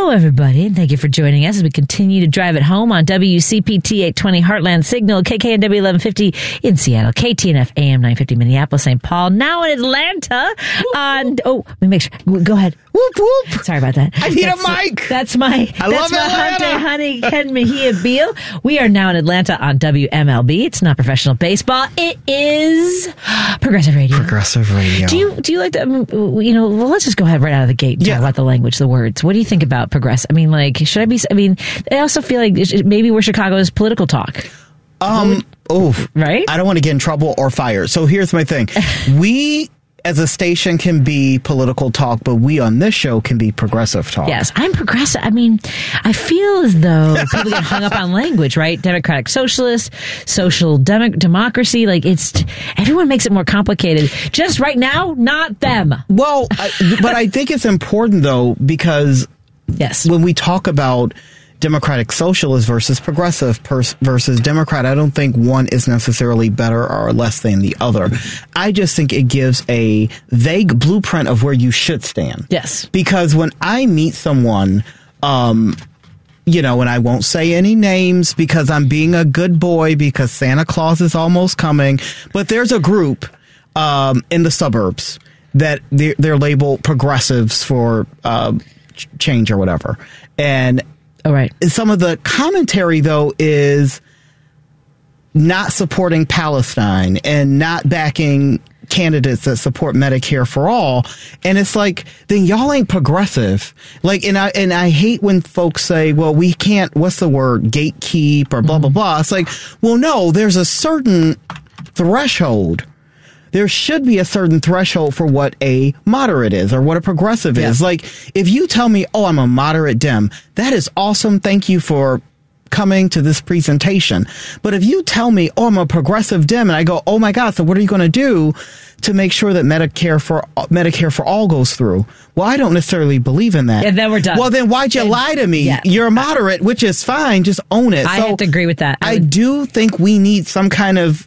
Hello, everybody, and thank you for joining us as we continue to drive it home on WCPT 820 Heartland Signal, KKNW 1150 in Seattle, KTNF AM 950 Minneapolis, St. Paul, now in Atlanta. Let me make sure. Go ahead. Whoop, whoop. Sorry about that. I need a mic. That's my Hunte Honey Ken Mejia Beal. We are now in Atlanta on WMLB. It's not professional baseball. It is Progressive Radio. Progressive Radio. Do you like that? Well, let's just go ahead right out of the gate and talk about the language, the words. What do you think about progressive? I mean, should I be? I mean, I also feel like maybe we're Chicago's political talk. Right? I don't want to get in trouble or fired. So here's my thing. We, as a station, can be political talk, but we on this show can be progressive talk. Yes, I'm progressive. I mean, I feel as though people get hung up on language, right? Democratic socialist, social democracy. Everyone makes it more complicated. Just right now, not them. Well, but I think it's important, though, because when we talk about democratic socialist versus progressive versus Democrat, I don't think one is necessarily better or less than the other. I just think it gives a vague blueprint of where you should stand. Yes. Because when I meet someone, and I won't say any names because I'm being a good boy because Santa Claus is almost coming, but there's a group in the suburbs that they're labeled progressives for change or whatever. And all right. Some of the commentary, though, is not supporting Palestine and not backing candidates that support Medicare for all. And it's like, then y'all ain't progressive. And I hate when folks say, well, we can't, what's the word, gatekeep or blah, blah, blah. It's like, well, no, there's a certain threshold. There should be a certain threshold for what a moderate is or what a progressive is. Like, if you tell me, oh, I'm a moderate Dem, that is awesome. Thank you for coming to this presentation. But if you tell me, oh, I'm a progressive Dem, and I go, oh my God, so what are you going to do to make sure that Medicare for all goes through? Well, I don't necessarily believe in that. And then we're done. Well, then why'd you lie to me? Yeah. You're a moderate, which is fine. Just own it. I have to agree with that. I do think we need some kind of,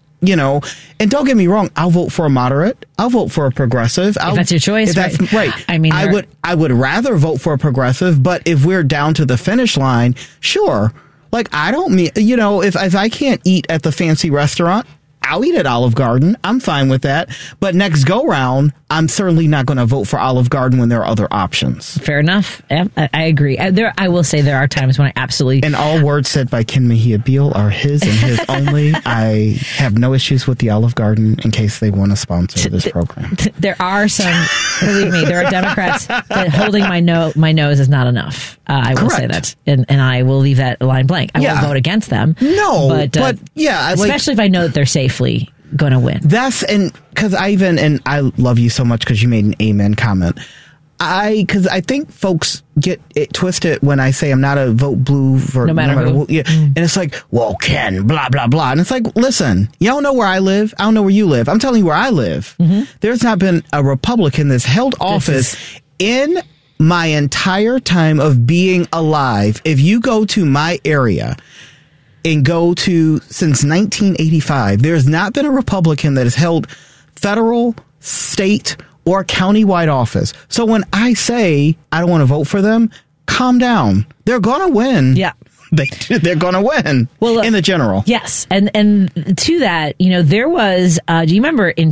and don't get me wrong, I'll vote for a moderate. I'll vote for a progressive. If that's your choice, right? Right. I mean, I would rather vote for a progressive, but if we're down to the finish line, sure. I don't mean, if I can't eat at the fancy restaurant, I'll eat at Olive Garden. I'm fine with that. But next go round, I'm certainly not going to vote for Olive Garden when there are other options. Fair enough. I agree. I will say there are times when I absolutely... And all words said by Ken Mejia Beal are his and his only. I have no issues with the Olive Garden in case they want to sponsor this program. There are some, believe me, there are Democrats that holding my nose is not enough. I will say that. And I will leave that line blank. I won't vote against them. No, but especially if I know that they're safely going to win. Because I love you so much because you made an amen comment. Because I think folks get it twisted when I say I'm not a vote blue for no matter who. Yeah. And it's like, well, Ken, blah, blah, blah. And it's like, listen, you don't know where I live. I don't know where you live. I'm telling you where I live. Mm-hmm. There's not been a Republican that's held office in my entire time of being alive. If you go to my area and go to since 1985, there's not been a Republican that has held federal, state, or county-wide office. So when I say I don't want to vote for them, calm down. They're going to win. Yeah. They're going to win in the general. Yes. And to that, there was, do you remember in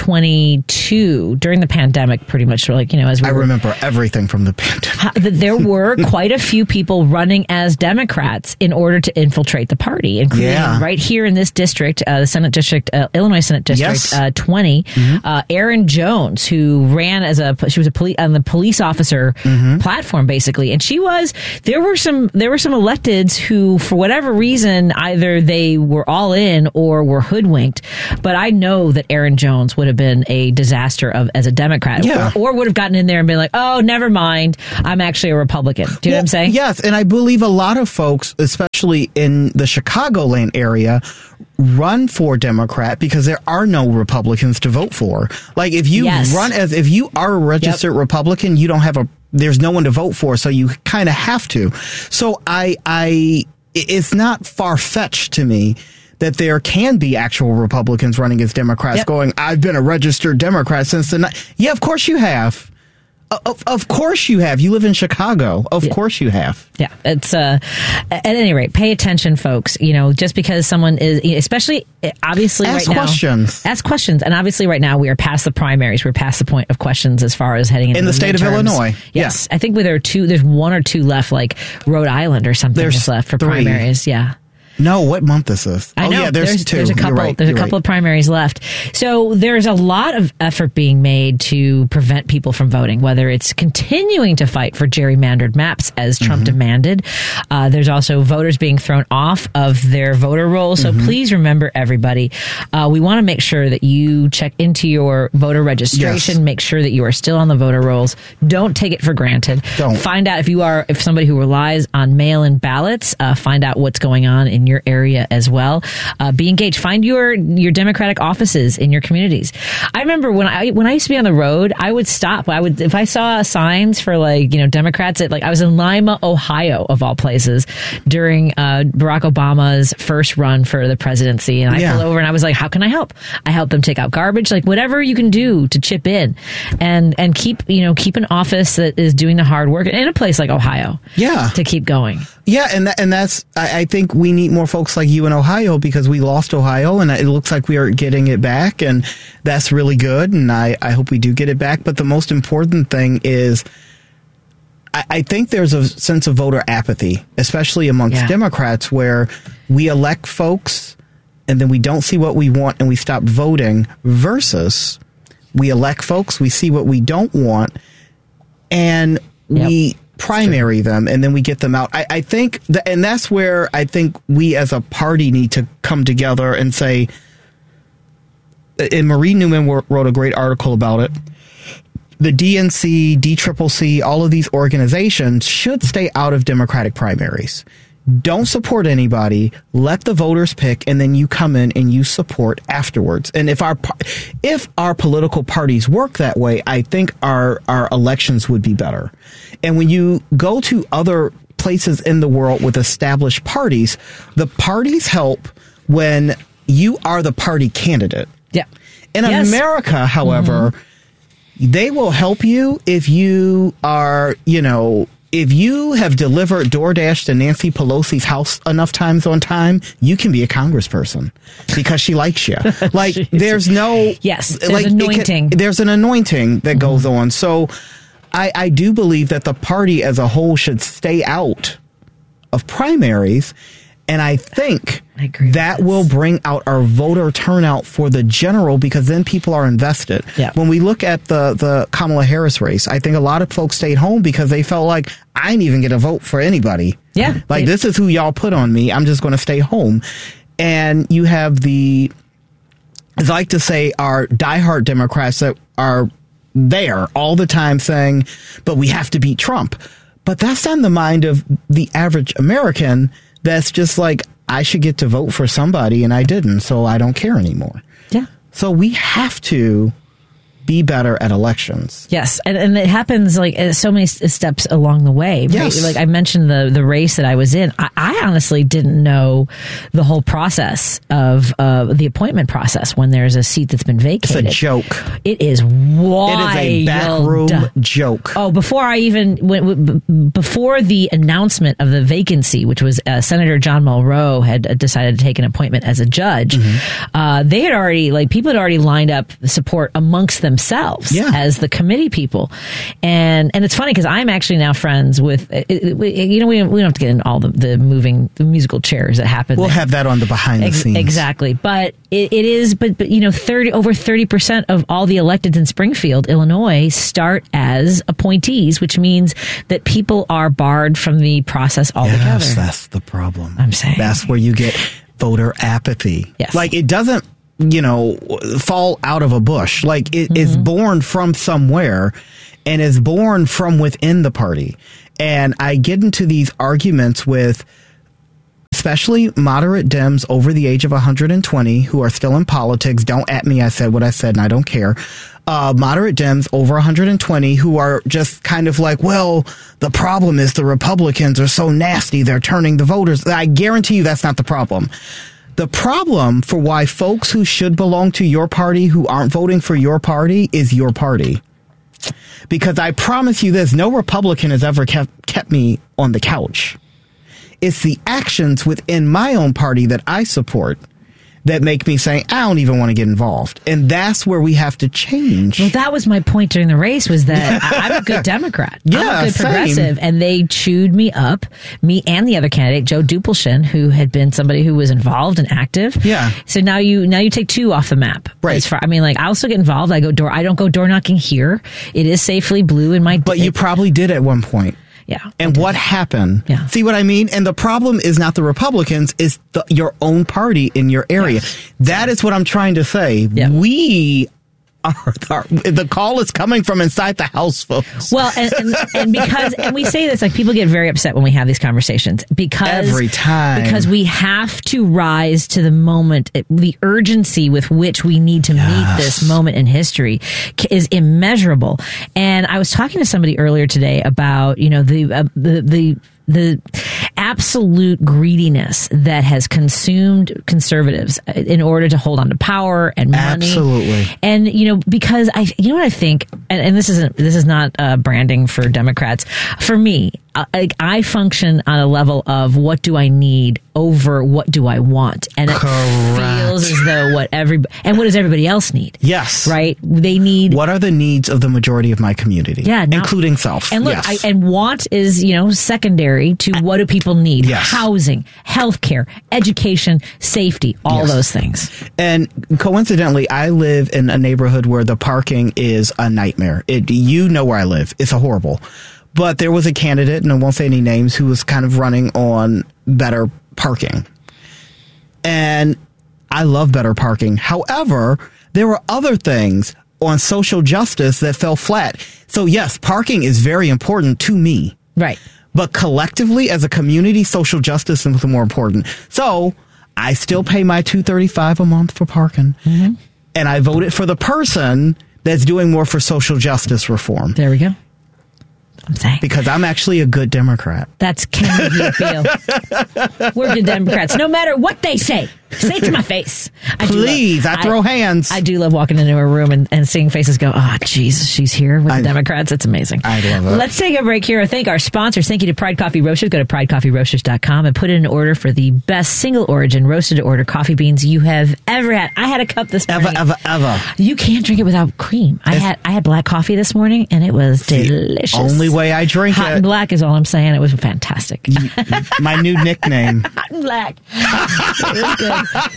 2022 during the pandemic, pretty much as we remember everything from the pandemic. There were quite a few people running as Democrats in order to infiltrate the party, including right here in this district, the Senate district, Illinois Senate District 20, Erin Jones, who ran she was on the police officer platform, basically. And there were some electeds who, for whatever reason, either they were all in or were hoodwinked. But I know that Erin Jones would have been a disaster as a Democrat, or would have gotten in there and been like, oh, never mind, I'm actually a Republican. Do you know what I'm saying? Yes, and I believe a lot of folks, especially in the Chicagoland area, run for Democrat because there are no Republicans to vote for. Like, if you if you are a registered Republican, you don't have there's no one to vote for, so you kind of have to. So it's not far-fetched to me that there can be actual Republicans running as Democrats going, I've been a registered Democrat since the night. Yeah, of course you have. Of course you have. You live in Chicago. Of course you have. Yeah. It's at any rate, pay attention, folks. Just because someone is, especially obviously ask right questions. Now. Ask questions. And obviously right now we are past the primaries. We're past the point of questions as far as heading into in the state midterms. of Illinois. Yes. I think there's one or two left, like Rhode Island or something is left for 3. primaries. Yeah. No, what month is this? I know. Yeah, there's 2. There's a couple. Right. There's a couple of primaries left. So there's a lot of effort being made to prevent people from voting, whether it's continuing to fight for gerrymandered maps as Trump demanded. There's also voters being thrown off of their voter rolls. So please remember, everybody, we want to make sure that you check into your voter registration, make sure that you are still on the voter rolls. Don't take it for granted. Don't. Find out if somebody who relies on mail-in ballots, find out what's going on in your area as well. Be engaged. Find your Democratic offices in your communities. I remember when I used to be on the road, I would stop. If I saw signs for Democrats I was in Lima, Ohio, of all places, during Barack Obama's first run for the presidency, and I pulled over and I was like, how can I help? I helped them take out garbage, whatever you can do to chip in and keep an office that is doing the hard work in a place like Ohio. Yeah. To keep going. Yeah, and that's I think we need more folks like you in Ohio, because we lost Ohio and it looks like we are getting it back, and that's really good, and I hope we do get it back. But the most important thing is I think there's a sense of voter apathy, especially amongst Democrats, where we elect folks and then we don't see what we want and we stop voting, versus we elect folks, we see what we don't want, and we primary them, and then we get them out. I think, and that's where I think we as a party need to come together and say, and Marie Newman wrote a great article about it, the DNC, DCCC, all of these organizations should stay out of Democratic primaries. Don't support anybody. Let the voters pick, and then you come in and you support afterwards. And if our political parties work that way, I think our elections would be better. And when you go to other places in the world with established parties, the parties help when you are the party candidate. Yeah. In America, however, they will help you if you are, if you have delivered DoorDash to Nancy Pelosi's house enough times on time, you can be a congressperson because she likes you. There's no... Yes, there's anointing. There's an anointing that goes on. So I do believe that the party as a whole should stay out of primaries. And I think that will bring out our voter turnout for the general, because then people are invested. Yeah. When we look at the Kamala Harris race, I think a lot of folks stayed home because they felt like, I ain't even get a vote for anybody. Yeah. This is who y'all put on me. I'm just going to stay home. And you have as I like to say, our diehard Democrats that are there all the time saying, but we have to beat Trump. But that's on the mind of the average American. That's just like, I should get to vote for somebody and I didn't, so I don't care anymore. Yeah. So we have to be better at elections. Yes, and it happens so many steps along the way. Yes. Like I mentioned the race that I was in. I honestly didn't know the whole process of the appointment process when there's a seat that's been vacated. It's a joke. It is wild. It is a backroom joke. Oh, before I even before the announcement of the vacancy, which was Senator John Mulrow had decided to take an appointment as a judge, they had already people had already lined up support amongst themselves as the committee people, and it's funny because I'm actually now friends with we don't have to get into all the musical chairs that happen. We'll have that on the behind the scenes. Exactly, but it is over 30% of all the electeds in Springfield, Illinois, start as appointees, which means that people are barred from the process altogether. Yes, that's the problem. I'm saying that's where you get voter apathy. Yes, it doesn't fall out of a bush. It is born from somewhere and is born from within the party. And I get into these arguments with especially moderate Dems over the age of 120 who are still in politics. Don't at me. I said what I said and I don't care. Moderate Dems over 120 who are just kind of like, well, the problem is the Republicans are so nasty. They're turning the voters. I guarantee you that's not the problem. The problem for why folks who should belong to your party who aren't voting for your party is your party. Because I promise you this, no Republican has ever kept me on the couch. It's the actions within my own party that I support that make me say, I don't even want to get involved. And that's where we have to change. Well, that was my point during the race, was that I'm a good Democrat. I'm a good progressive. And they chewed me up, me and the other candidate, Joe Dupulshin, who had been somebody who was involved and active. Yeah. So now you take two off the map. Right. I'll still get involved. I don't go door knocking here. It is safely blue in my... But you probably did at one point. Yeah. And what happened? Yeah. See what I mean? And the problem is not the Republicans, it's your own party in your area. Yes. That is what I'm trying to say. Yeah. We are the call is coming from inside the house, folks. Well, and we say this, like, people get very upset when we have these conversations because every time, because we have to rise to the moment. The urgency with which we need to meet this moment in history is immeasurable. And I was talking to somebody earlier today about, the absolute greediness that has consumed conservatives in order to hold on to power and money. Absolutely. And, because what I think, and this is not branding for Democrats. For me, I function on a level of what do I need over what do I want. And it feels as though what does everybody else need? Yes. Right? They need... What are the needs of the majority of my community? Yeah. Including self. And look, yes. And want is, secondary to what do people need? Yes. Housing, healthcare, education, safety, all those things. And coincidentally, I live in a neighborhood where the parking is a nightmare. You know where I live. It's horrible. But there was a candidate, and I won't say any names, who was kind of running on better parking. And I love better parking. However, there were other things on social justice that fell flat. So yes, parking is very important to me. Right. But collectively, as a community, social justice is more important. So I still pay my $235 a month for parking. Mm-hmm. And I voted for the person that's doing more for social justice reform. There we go. I'm saying. Because I'm actually a good Democrat. That's Ken Feel. We're good Democrats. No matter what they say. Say it to my face. I throw hands. I do love walking into a room and seeing faces go, oh, Jesus, she's here with the Democrats. It's amazing. I love it. Let's take a break here. Thank our sponsors. Thank you to Pride Coffee Roasters. Go to pridecoffeeroasters.com and put in an order for the best single origin roasted to order coffee beans you have ever had. I had a cup this morning. Ever. You can't drink it without cream. I had black coffee this morning and it was delicious. Only way I drink Hot and black is all I'm saying. It was fantastic. My new nickname. Hot and black. It was good.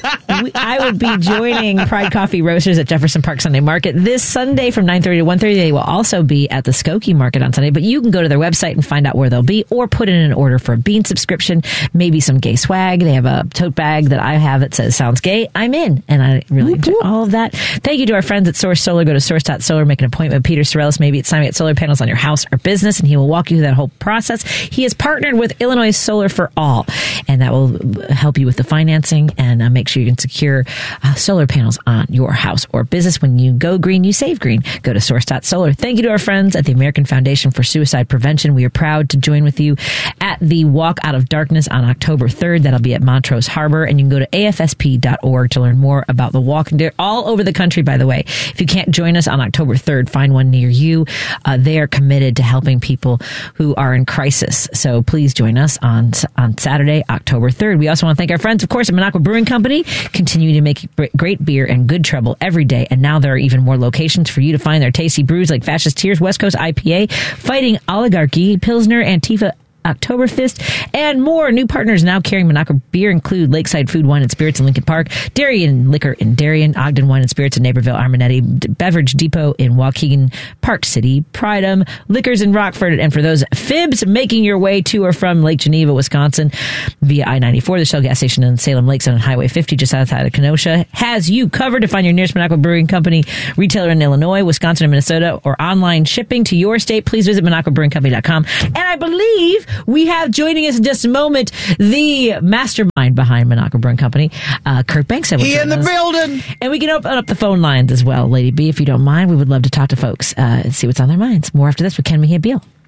I would be joining Pride Coffee Roasters at Jefferson Park Sunday Market this Sunday from 9:30 to 1:30. They will also be at the Skokie Market on Sunday, but you can go to their website and find out where they'll be, or put in an order for a bean subscription, maybe some gay swag. They have a tote bag that I have that says "Sounds Gay." I'm in, and I really enjoy all of that. Thank you to our friends at Source Solar. Go to source.solar, make an appointment with Peter Sorellis. Maybe it's time to get solar panels on your house or business, and he will walk you through that whole process. He has partnered with Illinois Solar for All, and that will help you with the financing and make sure you can secure solar panels on your house or business. When you go green, you save green. Go to source.solar. Thank you to our friends at the American Foundation for Suicide Prevention. We are proud to join with you at the Walk Out of Darkness on October 3rd. That'll be at Montrose Harbor, and you can go to afsp.org to learn more about the walk. They're all over the country, by the way. If you can't join us on October 3rd, find one near you. They are committed to helping people who are in crisis. So please join us on Saturday, October 3rd. We also want to thank our friends, of course, at Minocqua Brewing Company, continue to make great beer and good trouble every day. And now there are even more locations for you to find their tasty brews like Fascist Tears, West Coast IPA, Fighting Oligarchy, Pilsner, Antifa, Oktoberfest, and more. New partners now carrying Minocqua beer include Lakeside Food, Wine, and Spirits in Lincoln Park, Darien Liquor in Darien, Ogden Wine and Spirits in Naperville, Arminetti, Beverage Depot in Waukegan, Park City, Prideham, Liquors in Rockford, and for those fibs making your way to or from Lake Geneva, Wisconsin, via I-94, the Shell gas station in Salem Lakes on Highway 50, just outside of Kenosha, has you covered. To find your nearest Minocqua Brewing Company retailer in Illinois, Wisconsin, and Minnesota, or online shipping to your state, please visit MinocquaBrewingCompany.com. And I believe we have joining us in just a moment the mastermind behind Minocqua Brewing Company, Kurt Banks. He in the building. And we can open up the phone lines as well, Lady B, if you don't mind. We would love to talk to folks and see what's on their minds. More after this with Ken Mejia Beal.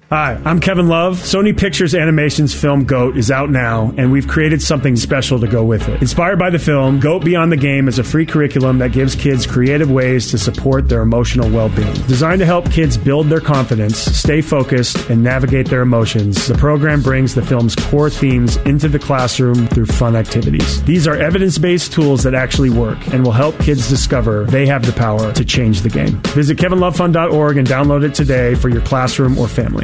Hi, I'm Kevin Love. Sony Pictures Animation's film GOAT is out now, and we've created something special to go with it. Inspired by the film, GOAT Beyond the Game is a free curriculum that gives kids creative ways to support their emotional well-being. Designed to help kids build their confidence, stay focused, and navigate their emotions, the program brings the film's core themes into the classroom through fun activities. These are evidence-based tools that actually work and will help kids discover they have the power to change the game. Visit kevinlovefund.org and download it today for your classroom or family.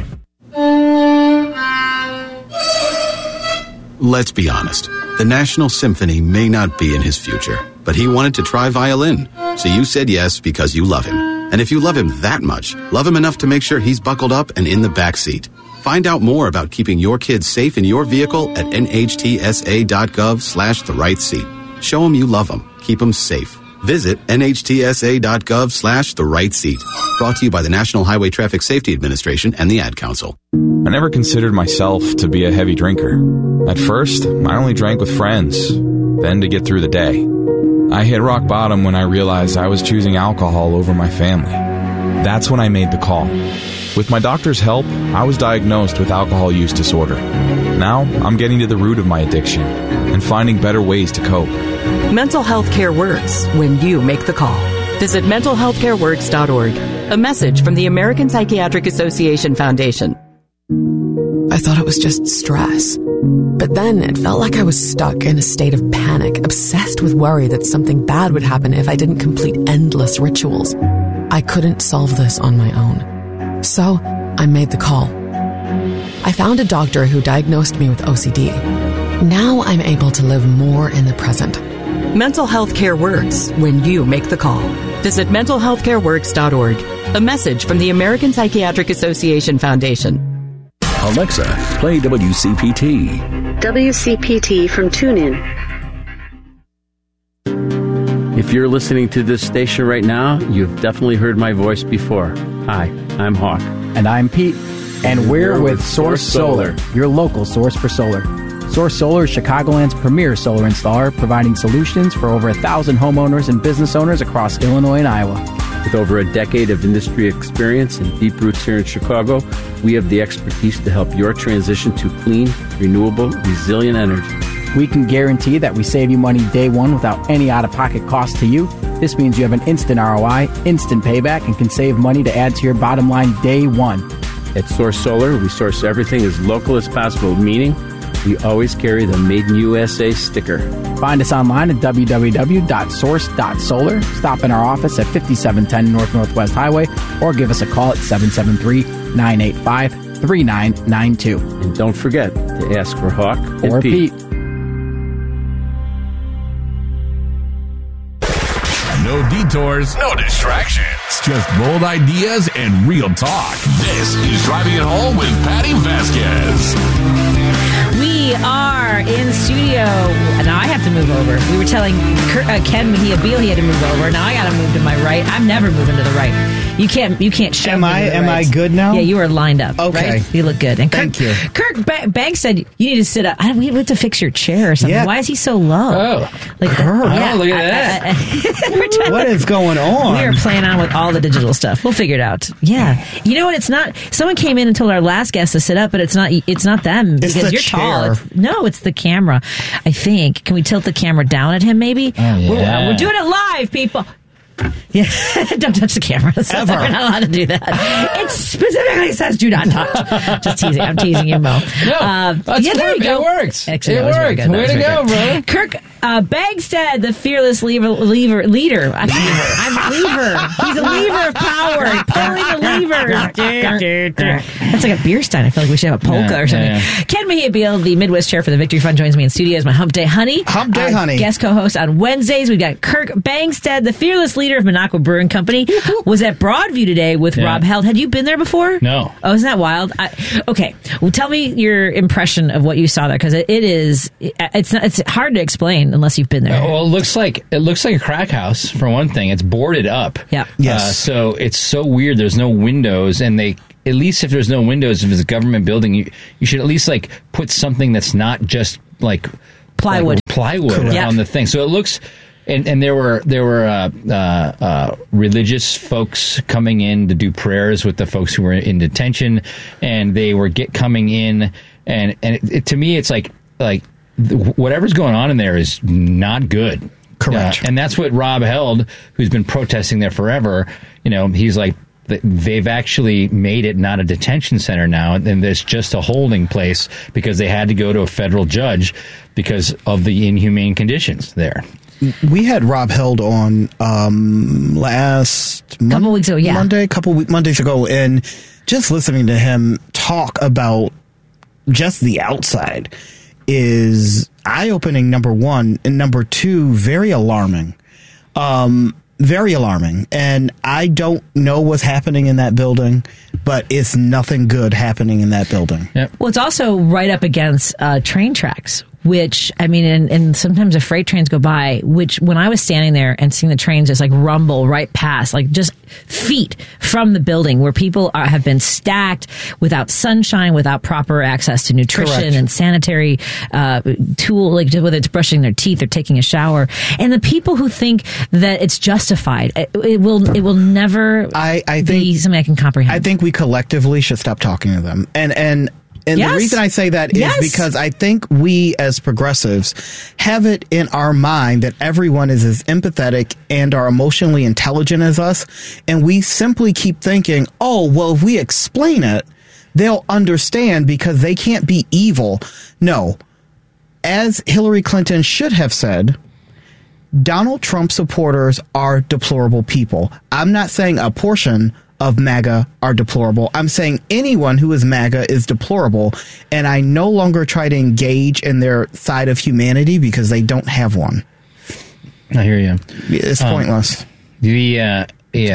Let's be honest. The National Symphony may not be in his future, but he wanted to try violin. So you said yes because you love him. And if you love him that much, love him enough to make sure he's buckled up and in the back seat. Find out more about keeping your kids safe in your vehicle at nhtsa.gov/the-right-seat. Show him you love him. Keep him safe. Visit nhtsa.gov/the-right-seat. Brought to you by the National Highway Traffic Safety Administration and the Ad Council. I never considered myself to be a heavy drinker. At first, I only drank with friends, then to get through the day. I hit rock bottom when I realized I was choosing alcohol over my family. That's when I made the call. With my doctor's help, I was diagnosed with alcohol use disorder. Now, I'm getting to the root of my addiction and finding better ways to cope. Mental health care works when you make the call. Visit mentalhealthcareworks.org. A message from the American Psychiatric Association Foundation. I thought it was just stress. But then it felt like I was stuck in a state of panic, obsessed with worry that something bad would happen if I didn't complete endless rituals. I couldn't solve this on my own. So I made the call. I found a doctor who diagnosed me with OCD. Now I'm able to live more in the present. Mental health care works when you make the call. Visit mentalhealthcareworks.org. A message from the American Psychiatric Association Foundation. Alexa, play WCPT. WCPT from TuneIn. If you're listening to this station right now, you've definitely heard my voice before. Hi, I'm Hawk. And I'm Pete. And we're with Source Solar, your local source for solar. Source Solar is Chicagoland's premier solar installer, providing solutions for over 1,000 homeowners and business owners across Illinois and Iowa. With over a decade of industry experience and deep roots here in Chicago, we have the expertise to help your transition to clean, renewable, resilient energy. We can guarantee that we save you money day one without any out-of-pocket cost to you. This means you have an instant ROI, instant payback, and can save money to add to your bottom line day one. At Source Solar, we source everything as local as possible, meaning we always carry the Made in USA sticker. Find us online at www.source.solar. Stop in our office at 5710 North Northwest Highway or give us a call at 773-985-3992. And don't forget to ask for Hawk or Pete. No detours, no distractions. Just bold ideas and real talk. This is Driving It Home with Patty Vasquez. We are in studio. Now I have to move over. We were telling Ken Mejia Beal he had to move over. Now I got to move to my right. I'm never moving to the right. You can't shove me to the right. Am I good now? Yeah, you are lined up. Okay. Right? You look good. And Thank you. Kirk Banks said you need to sit up. We have to fix your chair or something. Yeah. Why is he so low? Oh. Like Kirk. Yeah, look at that. What is going on? We are playing on with all the digital stuff. We'll figure it out. Yeah. You know what? It's not. Someone came in and told our last guest to sit up, but it's not them It's because the you're chair. tall. It's the camera. I think. Can we tilt the camera down at him? Maybe. Oh, yeah. We're doing it live, people. Yeah, don't touch the camera. Ever. We're not allowed to do that. It specifically says do not touch. Just teasing. I'm teasing you, Mo. No, there you go. It works. Actually, it worked. Way to go, bro. Kirk Bagstead, the fearless leader. I'm lever. He's a lever of power. Pulling the lever. That's like a beer stein. I feel like we should have a polka or something. Yeah. Ken Mejia Beal, the Midwest chair for the Victory Fund, joins me in studio as my Hump Day Honey. Hump Day Honey. Guest co-host on Wednesdays. We've got Kirk Bagstead, the fearless leader of Minocqua Brewing Company, was at Broadview today with Rob Held. Had you been there before? No. Oh, isn't that wild? Okay. Well, tell me your impression of what you saw there, because it's hard to explain unless you've been there. Well, it looks like a crack house for one thing. It's boarded up. Yeah. Yes. So it's so weird. There's no windows, and at least if there's no windows, if it's a government building, you should at least like put something that's not just like plywood on the thing. So it looks And there were religious folks coming in to do prayers with the folks who were in detention, and they were coming in, and to me, it's like whatever's going on in there is not good. Correct. And that's what Rob Held, who's been protesting there forever, he's like, they've actually made it not a detention center now, and there's just a holding place because they had to go to a federal judge because of the inhumane conditions there. We had Rob Held on couple weeks ago, Mondays ago, and just listening to him talk about just the outside is eye-opening, number one, and number two, very alarming. Very alarming. And I don't know what's happening in that building, but it's nothing good happening in that building. Yep. Well, it's also right up against train tracks, which, I mean, and sometimes the freight trains go by, which when I was standing there and seeing the trains just like rumble right past, like just feet from the building where people have been stacked without sunshine, without proper access to nutrition Correct. and sanitary tool, like whether it's brushing their teeth or taking a shower. And the people who think that it's justified, it will never be something I can comprehend. I think we collectively should stop talking to them. And Yes. the reason I say that is Yes. because I think we as progressives have it in our mind that everyone is as empathetic and are emotionally intelligent as us. And we simply keep thinking, oh, well, if we explain it, they'll understand because they can't be evil. No. As Hillary Clinton should have said, Donald Trump supporters are deplorable people. I'm not saying a portion of MAGA are deplorable. I'm saying anyone who is MAGA is deplorable, and I no longer try to engage in their side of humanity because they don't have one. I hear you. It's pointless. The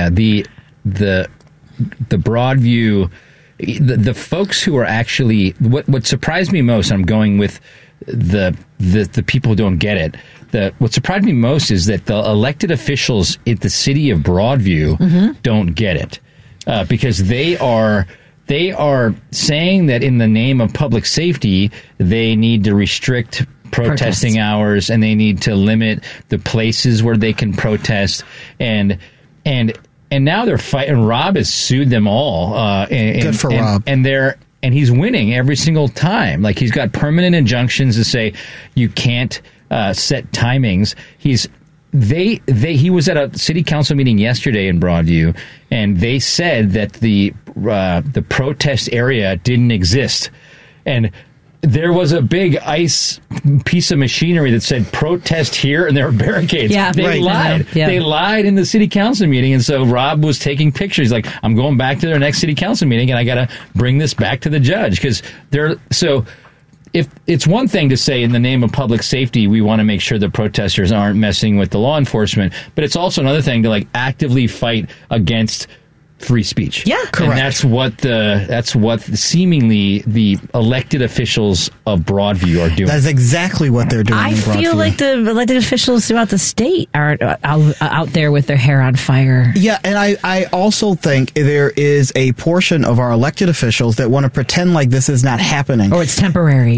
broad view, the folks who are actually what surprised me most. I'm going with the people who don't get it. What surprised me most is that the elected officials at the city of Broadview don't get it. Because they are saying that in the name of public safety, they need to restrict protesting hours and they need to limit the places where they can protest. And now they're fighting. Rob has sued them all. Good for Rob. And he's winning every single time. Like, he's got permanent injunctions to say you can't set timings. He was at a city council meeting yesterday in Broadview, and they said that the protest area didn't exist, and there was a big ice piece of machinery that said protest here, and there were barricades. Yeah, they lied. Yeah. They lied in the city council meeting, and so Rob was taking pictures. Like, I'm going back to their next city council meeting, and I got to bring this back to the judge because they're so. If it's one thing to say in the name of public safety, we want to make sure the protesters aren't messing with the law enforcement, but it's also another thing to like actively fight against free speech. Yeah, correct. And that's what seemingly the elected officials of Broadview are doing. That's exactly what they're doing. I in Broadview. feel like the elected officials throughout the state are out there with their hair on fire. Yeah, and I also think there is a portion of our elected officials that want to pretend like this is not happening. Or it's temporary.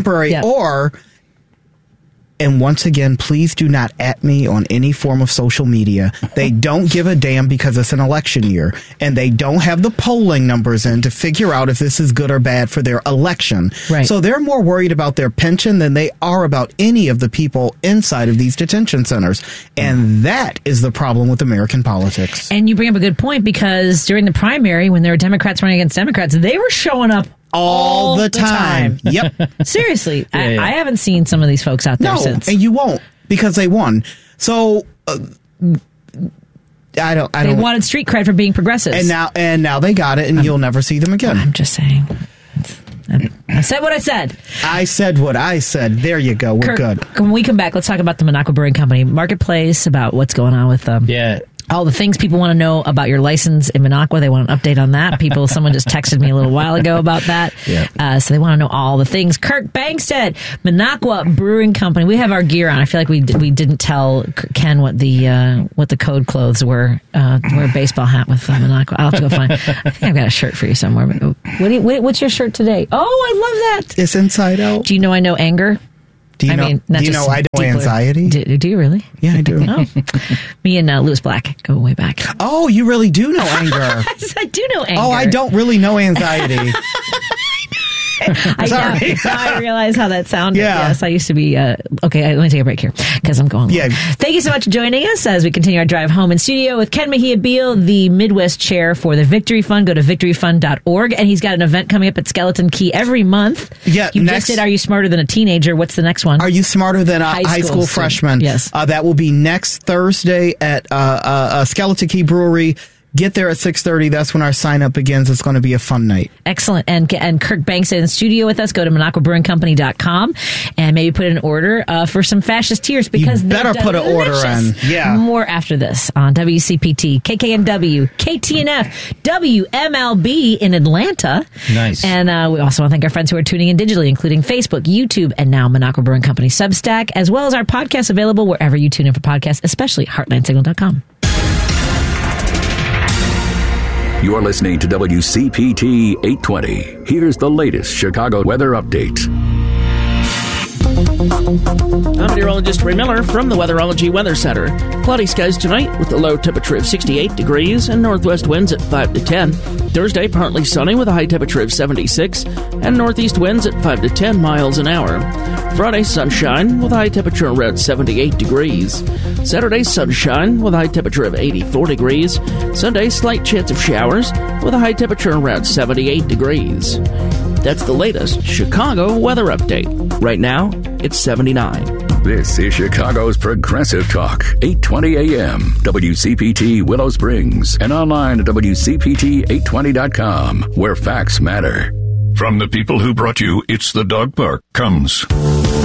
And once again, please do not at me on any form of social media. They don't give a damn because it's an election year, and they don't have the polling numbers in to figure out if this is good or bad for their election. Right. So they're more worried about their pension than they are about any of the people inside of these detention centers. And that is the problem with American politics. And you bring up a good point, because during the primary, when there were Democrats running against Democrats, they were showing up all the time. Yep. Seriously. I haven't seen some of these folks out there since. And you won't, because they won. So I don't. They wanted street cred for being progressives. And now they got it, and you'll never see them again. I'm just saying. I said what I said. I said what I said. There you go. We're good. When we come back, let's talk about the Minocqua Brewing Company Marketplace, about what's going on with them. Yeah. All the things people want to know about your license in Minocqua. They want an update on that. Someone just texted me a little while ago about that. Yeah. So they want to know all the things. Kirk Bangstead, Minocqua Brewing Company. We have our gear on. I feel like we didn't tell Ken what the code clothes were. Wear a baseball hat with Minocqua. I'll have to go find. I think I've got a shirt for you somewhere. What's your shirt today? Oh, I love that. It's inside out. Do you know I know anger? Do you know I know anxiety? Do you really? Yeah, I do. Oh. Me and Lewis Black go way back. Oh, you really do know anger. I do know anger. Oh, I don't really know anxiety. Sorry. Now I realize how that sounded. Yeah. Yes, I used to be. Okay, let me take a break here because I'm going. Yeah. Thank you so much for joining us as we continue our drive home in studio with Ken Mejia Beal, the Midwest chair for the Victory Fund. Go to victoryfund.org, and he's got an event coming up at Skeleton Key every month. Yeah. You just did Are You Smarter Than a Teenager? What's the next one? Are You Smarter Than a High School Freshman? Yes. That will be next Thursday at Skeleton Key Brewery. Get there at 6:30. That's when our sign up begins. It's going to be a fun night. Excellent. And Kirk Banks is in the studio with us. Go to MinocquaBrewingCompany.com and maybe put an order for some fascist tears because you better put an order in. Yeah. More after this on WCPT, KKNW, KTNF, WMLB in Atlanta. Nice. And we also want to thank our friends who are tuning in digitally, including Facebook, YouTube, and now Minocqua Brewing Company Substack, as well as our podcast available wherever you tune in for podcasts, especially HeartlineSignal.com. You're listening to WCPT 820. Here's the latest Chicago weather update. I'm meteorologist Ray Miller from the Weatherology Weather Center. Cloudy skies tonight with a low temperature of 68 degrees and northwest winds at 5 to 10. Thursday, partly sunny with a high temperature of 76 and northeast winds at 5 to 10 miles an hour. Friday, sunshine with a high temperature around 78 degrees. Saturday, sunshine with a high temperature of 84 degrees. Sunday, slight chance of showers with a high temperature around 78 degrees. That's the latest Chicago weather update. Right now, it's 79. This is Chicago's Progressive Talk, 820 AM, WCPT Willow Springs, and online at WCPT820.com, where facts matter. From the people who brought you It's the Dog Park comes